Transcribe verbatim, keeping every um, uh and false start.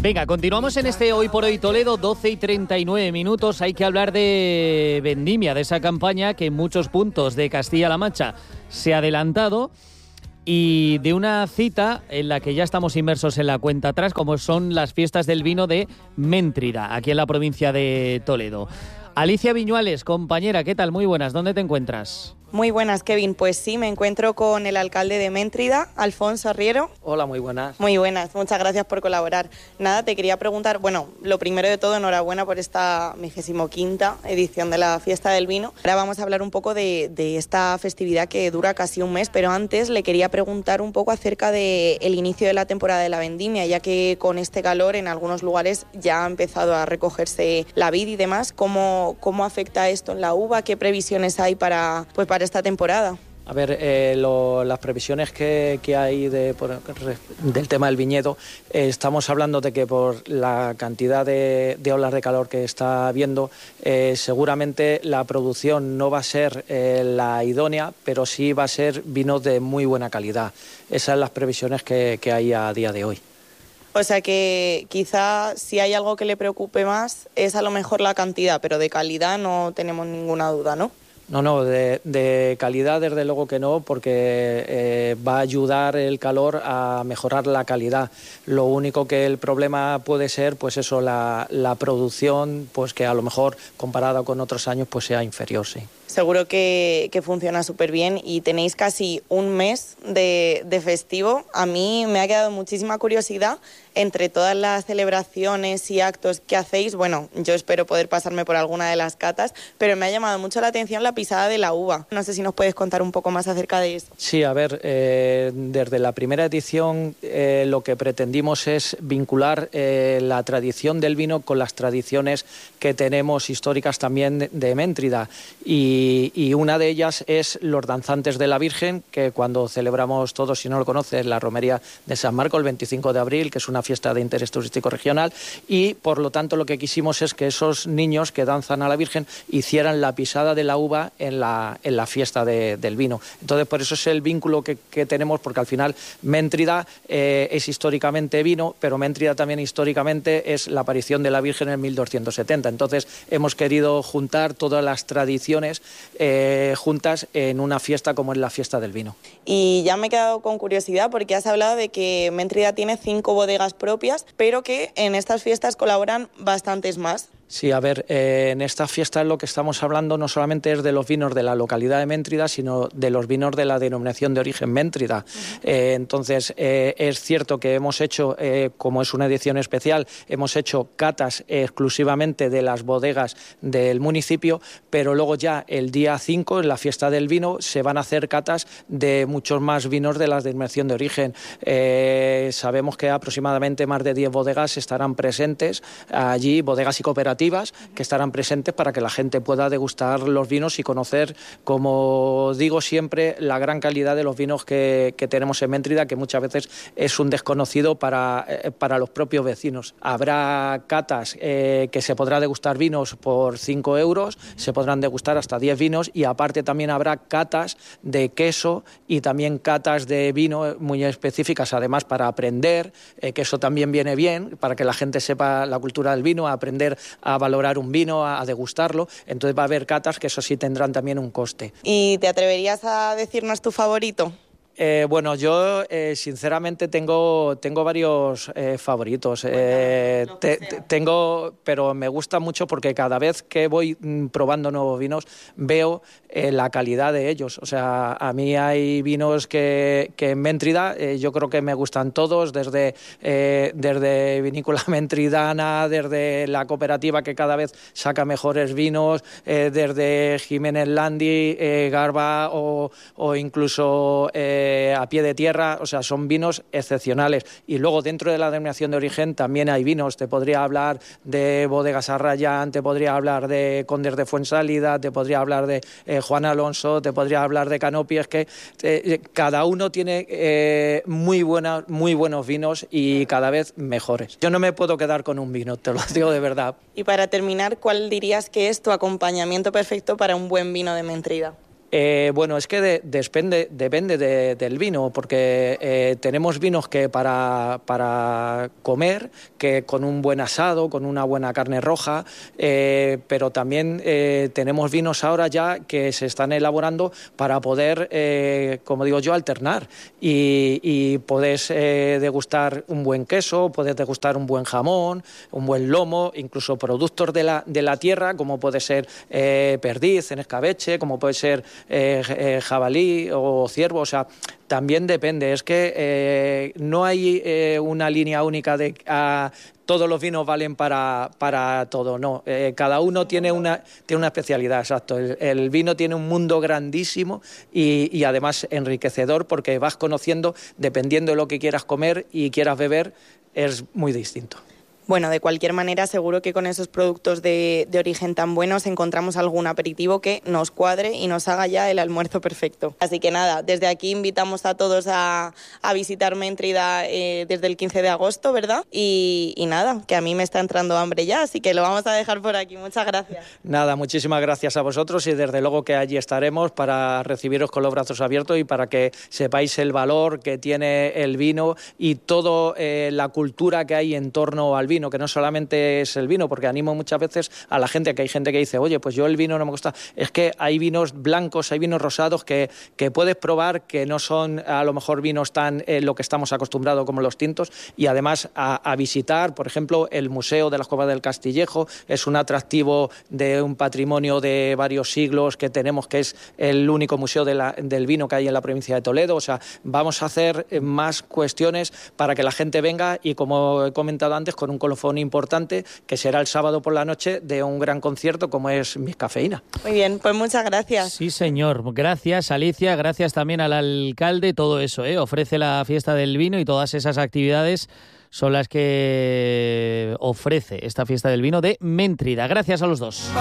Venga, continuamos en este Hoy por Hoy Toledo, doce y treinta y nueve minutos. Hay que hablar de vendimia, de esa campaña que en muchos puntos de Castilla-La Mancha se ha adelantado, y de una cita en la que ya estamos inmersos en la cuenta atrás, como son las fiestas del vino de Méntrida, aquí en la provincia de Toledo. Alicia Viñuales, compañera, ¿qué tal? Muy buenas, ¿dónde te encuentras? Muy buenas, Kevin. Pues sí, me encuentro con el alcalde de Méntrida, Alfonso Arriero. Hola, muy buenas. Muy buenas, muchas gracias por colaborar. Nada, te quería preguntar, bueno, lo primero de todo, enhorabuena por esta vigésimo quinta edición de la Fiesta del Vino. Ahora vamos a hablar un poco de, de esta festividad que dura casi un mes, pero antes le quería preguntar un poco acerca del inicio de la temporada de la vendimia, ya que con este calor en algunos lugares ya ha empezado a recogerse la vid y demás. ¿Cómo, cómo afecta esto en la uva? ¿Qué previsiones hay para, pues, para esta temporada? A ver, eh, lo, las previsiones que, que hay de, por, del tema del viñedo, eh, estamos hablando de que por la cantidad de, de olas de calor que está habiendo, eh, seguramente la producción no va a ser eh, la idónea, pero sí va a ser vino de muy buena calidad. Esas son las previsiones que, que hay a día de hoy. O sea que quizá si hay algo que le preocupe más es a lo mejor la cantidad, pero de calidad no tenemos ninguna duda, ¿no? No, no, de, de calidad desde luego que no, porque eh, va a ayudar el calor a mejorar la calidad. Lo único que el problema puede ser, pues eso, la, la producción, pues que a lo mejor comparada con otros años, pues sea inferior, sí. Seguro que, que funciona súper bien y tenéis casi un mes de, de festivo. A mí me ha quedado muchísima curiosidad entre todas las celebraciones y actos que hacéis. Bueno, yo espero poder pasarme por alguna de las catas, pero me ha llamado mucho la atención la pisada de la uva. No sé si nos puedes contar un poco más acerca de eso. Sí, a ver, eh, desde la primera edición eh, lo que pretendimos es vincular eh, la tradición del vino con las tradiciones que tenemos históricas también de, de Méntrida, y Y, y una de ellas es los danzantes de la Virgen, que cuando celebramos todos, si no lo conoces, la romería de San Marco el veinticinco de abril, que es una fiesta de interés turístico regional, y por lo tanto lo que quisimos es que esos niños que danzan a la Virgen hicieran la pisada de la uva en la, en la fiesta de, del vino. Entonces por eso es el vínculo que, que tenemos, porque al final Méntrida eh, es históricamente vino, pero Méntrida también históricamente es la aparición de la Virgen en mil doscientos setenta. Entonces hemos querido juntar todas las tradiciones Eh, juntas en una fiesta como es la fiesta del vino. Y ya me he quedado con curiosidad porque has hablado de que Méntrida tiene cinco bodegas propias, pero que en estas fiestas colaboran bastantes más. Sí, a ver, eh, en esta fiesta lo que estamos hablando no solamente es de los vinos de la localidad de Méntrida, sino de los vinos de la denominación de origen Méntrida. Uh-huh. Eh, entonces, eh, es cierto que hemos hecho, eh, como es una edición especial, hemos hecho catas exclusivamente de las bodegas del municipio, pero luego ya el día cinco, en la fiesta del vino, se van a hacer catas de muchos más vinos de la denominación de origen. Eh, sabemos que aproximadamente más de diez bodegas estarán presentes allí, bodegas y cooperativas, que estarán presentes para que la gente pueda degustar los vinos y conocer, como digo siempre, la gran calidad de los vinos que, que tenemos en Méntrida, que muchas veces es un desconocido para, eh, para los propios vecinos. Habrá catas eh, que se podrá degustar vinos por cinco euros, se podrán degustar hasta diez vinos, y aparte también habrá catas de queso y también catas de vino muy específicas, además para aprender, eh, que eso también viene bien, para que la gente sepa la cultura del vino, a aprender a a valorar un vino, a degustarlo. Entonces va a haber catas que eso sí tendrán también un coste. ¿Y te atreverías a decirnos tu favorito? Eh, bueno, yo eh, sinceramente tengo, tengo varios eh, favoritos. Eh, te, te, tengo, pero me gusta mucho porque cada vez que voy mm, probando nuevos vinos veo eh, la calidad de ellos. O sea, a mí hay vinos que, que en Méntrida eh, yo creo que me gustan todos, desde, eh, desde Vinícola Méntridana, desde la cooperativa que cada vez saca mejores vinos, eh, desde Jiménez Landi, eh, Garba o, o incluso Eh, a pie de tierra. O sea, son vinos excepcionales. Y luego dentro de la denominación de origen también hay vinos. Te podría hablar de Bodegas Arrayán, te podría hablar de Condes de Fuensálida, te podría hablar de eh, Juan Alonso, te podría hablar de Canopy. Es que eh, cada uno tiene eh, muy, buena, muy buenos vinos y cada vez mejores. Yo no me puedo quedar con un vino, te lo digo de verdad. Y para terminar, ¿cuál dirías que es tu acompañamiento perfecto para un buen vino de Méntrida? Eh, bueno, es que de, depende, depende de, del vino, porque eh, tenemos vinos que para, para comer, que con un buen asado, con una buena carne roja, eh, pero también eh, tenemos vinos ahora ya que se están elaborando para poder, eh, como digo yo, alternar y, y podés eh, degustar un buen queso, podés degustar un buen jamón, un buen lomo, incluso productos de la, de la tierra, como puede ser eh, perdiz en escabeche, como puede ser Eh, eh, jabalí o ciervo, o sea, también depende. Es que eh, no hay eh, una línea única de a, todos los vinos valen para, para todo, no. Eh, cada uno tiene una, tiene una especialidad, exacto. El, el vino tiene un mundo grandísimo y, y además enriquecedor, porque vas conociendo, dependiendo de lo que quieras comer y quieras beber, es muy distinto. Bueno, de cualquier manera, seguro que con esos productos de, de origen tan buenos encontramos algún aperitivo que nos cuadre y nos haga ya el almuerzo perfecto. Así que nada, desde aquí invitamos a todos a, a visitar Méntrida eh, desde el quince de agosto, ¿verdad? Y, y nada, que a mí me está entrando hambre ya, así que lo vamos a dejar por aquí. Muchas gracias. Nada, muchísimas gracias a vosotros y desde luego que allí estaremos para recibiros con los brazos abiertos y para que sepáis el valor que tiene el vino y toda eh, la cultura que hay en torno al vino, que no solamente es el vino, porque animo muchas veces a la gente, que hay gente que dice, oye, pues yo el vino no me gusta, es que hay vinos blancos, hay vinos rosados que, que puedes probar, que no son a lo mejor vinos tan eh, lo que estamos acostumbrados como los tintos, y además a, a visitar, por ejemplo, el Museo de las Cuevas del Castillejo, es un atractivo de un patrimonio de varios siglos que tenemos, que es el único museo de la, del vino que hay en la provincia de Toledo. O sea, vamos a hacer más cuestiones para que la gente venga y, como he comentado antes, con un colofón importante que será el sábado por la noche de un gran concierto como es Miss Cafeína. Muy bien, pues muchas gracias. Sí, señor. Gracias, Alicia. Gracias también al alcalde. Todo eso, ¿eh? Ofrece la fiesta del vino y todas esas actividades son las que ofrece esta fiesta del vino de Méntrida. Gracias a los dos.